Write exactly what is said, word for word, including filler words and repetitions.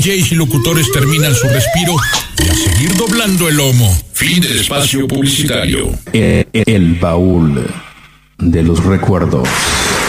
Js y locutores terminan su respiro y a seguir doblando el lomo. Fin del espacio publicitario. El, el baúl de los recuerdos.